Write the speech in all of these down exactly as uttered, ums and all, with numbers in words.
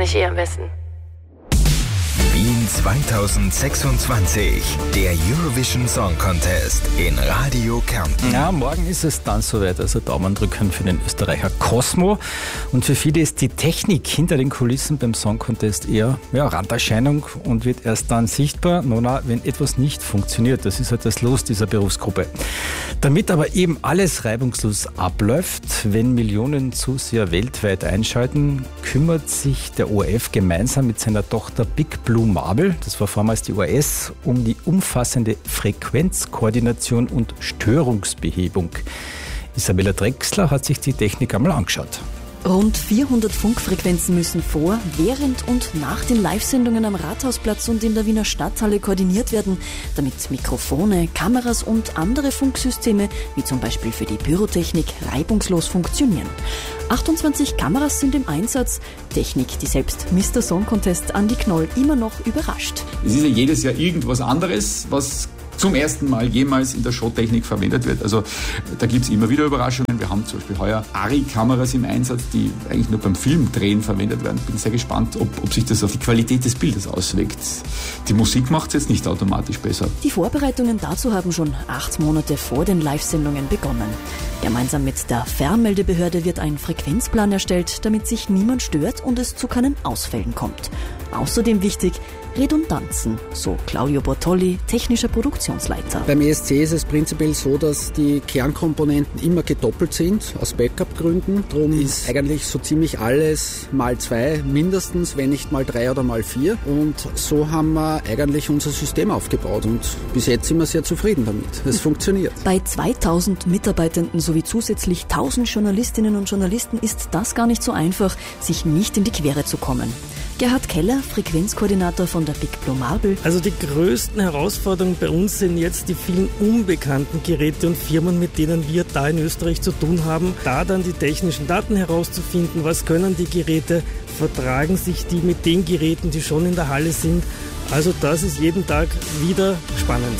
ich eh am besten. Wien zweitausendsechsundzwanzig, der Eurovision Song Contest in Radio Kärnten. Ja, morgen ist es dann soweit, also Daumen drücken für den Österreicher Cosmo. Und für viele ist die Technik hinter den Kulissen beim Song Contest eher ja, Randerscheinung und wird erst dann sichtbar, nona, wenn etwas nicht funktioniert. Das ist halt das Los dieser Berufsgruppe. Damit aber eben alles reibungslos abläuft, wenn Millionen Zuseher weltweit einschalten, kümmert sich der O R F gemeinsam mit seiner Tochter Big Blue Marble, das war vormals die O R S, um die umfassende Frequenzkoordination und Störungsbehebung. Isabella Drechsler hat sich die Technik einmal angeschaut. Rund vierhundert Funkfrequenzen müssen vor, während und nach den Live-Sendungen am Rathausplatz und in der Wiener Stadthalle koordiniert werden, damit Mikrofone, Kameras und andere Funksysteme, wie zum Beispiel für die Pyrotechnik, reibungslos funktionieren. achtundzwanzig Kameras sind im Einsatz, Technik, die selbst Mister Song Contest Andi Knoll immer noch überrascht. Es ist ja jedes Jahr irgendwas anderes, was zum ersten Mal jemals in der Showtechnik verwendet wird. Also da gibt es immer wieder Überraschungen. Wir haben zum Beispiel heuer A R I Kameras im Einsatz, die eigentlich nur beim Filmdrehen verwendet werden. Bin sehr gespannt, ob, ob sich das auf die Qualität des Bildes auswirkt. Die Musik macht es jetzt nicht automatisch besser. Die Vorbereitungen dazu haben schon acht Monate vor den Live-Sendungen begonnen. Gemeinsam mit der Fernmeldebehörde wird ein Frequenzplan erstellt, damit sich niemand stört und es zu keinen Ausfällen kommt. Außerdem wichtig, Redundanzen, so Claudio Bortolli, technischer Produktionsleiter. Beim E S C ist es prinzipiell so, dass die Kernkomponenten immer gedoppelt sind, aus Backup-Gründen. Darum ist eigentlich so ziemlich alles mal zwei mindestens, wenn nicht mal drei oder mal vier. Und so haben wir eigentlich unser System aufgebaut und bis jetzt sind wir sehr zufrieden damit. Es funktioniert. Bei zweitausend Mitarbeitenden sowie zusätzlich tausend Journalistinnen und Journalisten ist das gar nicht so einfach, sich nicht in die Quere zu kommen. Gerhard Keller, Frequenzkoordinator von der Big Blue Marble. Also die größten Herausforderungen bei uns sind jetzt die vielen unbekannten Geräte und Firmen, mit denen wir da in Österreich zu tun haben. Da dann die technischen Daten herauszufinden, was können die Geräte, vertragen sich die mit den Geräten, die schon in der Halle sind. Also das ist jeden Tag wieder spannend.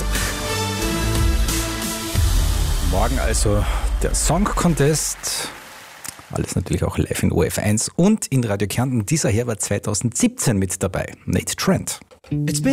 Morgen also der Song Contest. Alles natürlich auch live in O R F eins und in Radio Kärnten. Dieser hier war zweitausendsiebzehn mit dabei. Nate Trent.